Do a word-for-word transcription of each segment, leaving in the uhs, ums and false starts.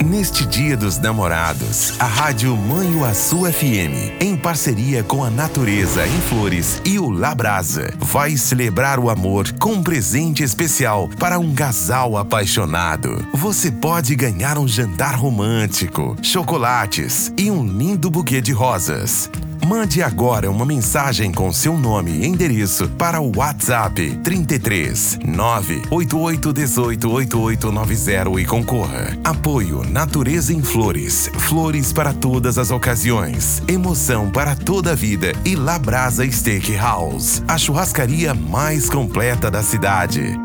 Neste Dia dos Namorados, a Rádio Manhuaçu F M, em parceria com a Natureza em Flores e o Labrasa, vai celebrar o amor com um presente especial para um casal apaixonado. Você pode ganhar um jantar romântico, chocolates e um lindo buquê de rosas. Mande agora uma mensagem com seu nome e endereço para o WhatsApp trinta e três, nove oito oito um oito oito oito nove zero e concorra. Apoio Natureza em Flores. Flores para todas as ocasiões. Emoção para toda a vida. E Labrasa Steakhouse, a churrascaria mais completa da cidade.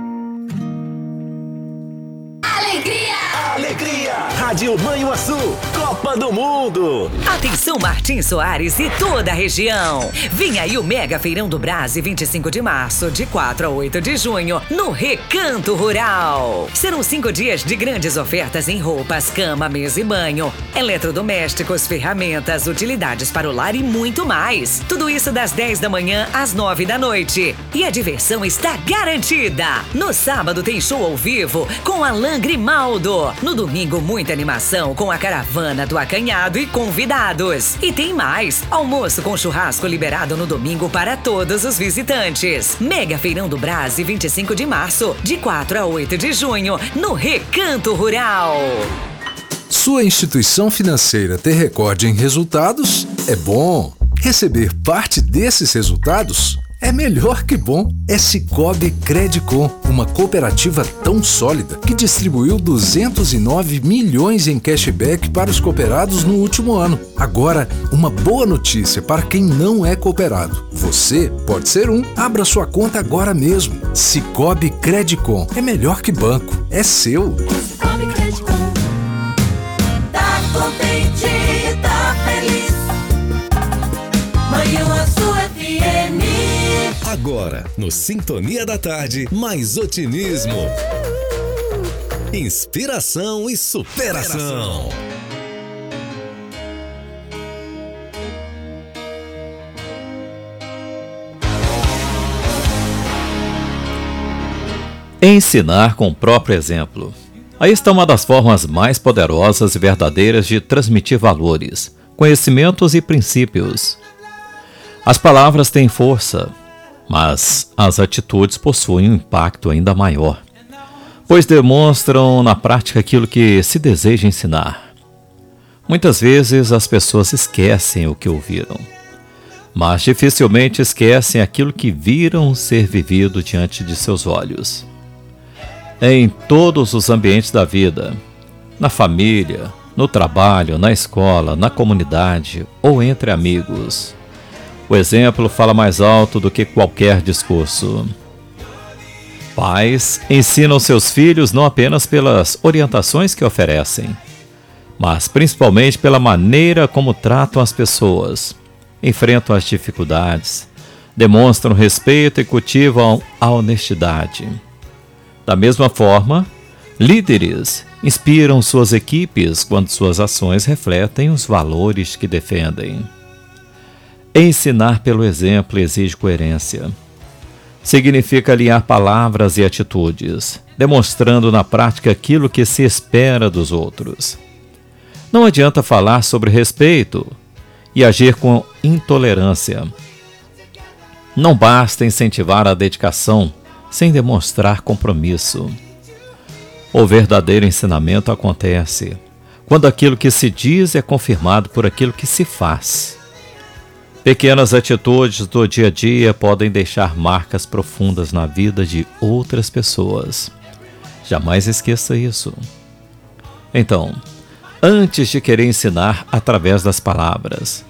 Alegria! Alegria! Rádio Manhuaçu, Copa do Mundo! Atenção Martins Soares e toda a região! Vem aí o Mega Feirão do Brás, vinte e cinco de março, de quatro a oito de junho, no Recanto Rural. Serão cinco dias de grandes ofertas em roupas, cama, mesa e banho, eletrodomésticos, ferramentas, utilidades para o lar e muito mais. Tudo isso das dez da manhã às nove da noite. E a diversão está garantida! No sábado tem show ao vivo com Alain Grimaldo. No domingo, muita animação com a caravana do Acanhado e convidados. E tem mais, almoço com churrasco liberado no domingo para todos os visitantes. Mega Feirão do Brás, vinte e cinco de março, de quatro a oito de junho, no Recanto Rural. Sua instituição financeira ter recorde em resultados é bom. Receber parte desses resultados é melhor que bom. É Sicoob Credicom, uma cooperativa tão sólida que distribuiu duzentos e nove milhões em cashback para os cooperados no último ano. Agora, uma boa notícia para quem não é cooperado. Você pode ser um. Abra sua conta agora mesmo. Sicoob Credicom é melhor que banco. É seu. Sicoob Credicom. Tá contente, tá feliz. Manhuaçu F M. Agora, no Sintonia da Tarde, mais otimismo, inspiração e superação. Ensinar com o próprio exemplo. Aí está uma das formas mais poderosas e verdadeiras de transmitir valores, conhecimentos e princípios. As palavras têm força, mas as atitudes possuem um impacto ainda maior, pois demonstram na prática aquilo que se deseja ensinar. Muitas vezes as pessoas esquecem o que ouviram, mas dificilmente esquecem aquilo que viram ser vivido diante de seus olhos. Em todos os ambientes da vida, na família, no trabalho, na escola, na comunidade ou entre amigos, o exemplo fala mais alto do que qualquer discurso. Pais ensinam seus filhos não apenas pelas orientações que oferecem, mas principalmente pela maneira como tratam as pessoas, enfrentam as dificuldades, demonstram respeito e cultivam a honestidade. Da mesma forma, líderes inspiram suas equipes quando suas ações refletem os valores que defendem. Ensinar pelo exemplo exige coerência. Significa alinhar palavras e atitudes, demonstrando na prática aquilo que se espera dos outros. Não adianta falar sobre respeito e agir com intolerância. Não basta incentivar a dedicação sem demonstrar compromisso. O verdadeiro ensinamento acontece quando aquilo que se diz é confirmado por aquilo que se faz. Pequenas atitudes do dia a dia podem deixar marcas profundas na vida de outras pessoas. Jamais esqueça isso. Então, antes de querer ensinar através das palavras,